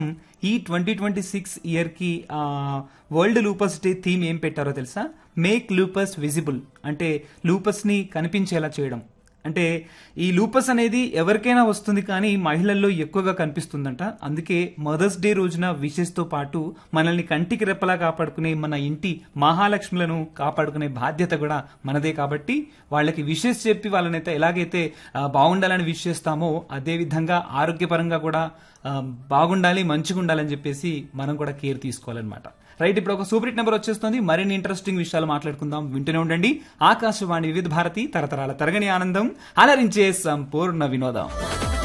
ఈ 2026 ఇయర్ కి world lupus day theme ఏం పెట్టారో తెలుసా? మేక్ లూపస్ విజిబుల్, అంటే లూపస్ ని కనిపించేలా చేయడం. అంటే ఈ లూపస్ అనేది ఎవరికైనా వస్తుంది కానీ మహిళల్లో ఎక్కువగా కనిపిస్తుందంట. అందుకే మదర్స్ డే రోజున విషెస్ తో పాటు మనల్ని కంటికి రెప్పలా కాపాడుకునే మన ఇంటి మహాలక్ష్ములను కాపాడుకునే బాధ్యత కూడా మనదే. కాబట్టి వాళ్ళకి విషెస్ చెప్పి వాళ్ళనైతే ఎలాగైతే బాగుండాలని విష్ చేస్తామో అదే విధంగా ఆరోగ్యపరంగా కూడా బాగుండాలి, మంచిగా ఉండాలని చెప్పేసి మనం కూడా కేర్ తీసుకోవాలన్నమాట. రైట్, ఇప్పుడు ఒక సూపర్ హిట్ నెంబర్ వచ్చేస్తుంది. మరిన్ని ఇంట్రెస్టింగ్ విషయాలు మాట్లాడుకుందాం. వింటూనే ఉండండి ఆకాశవాణి వివిధ భారతి, తరతరాల తరగని ఆనందం, అలరించే సంపూర్ణ వినోదం.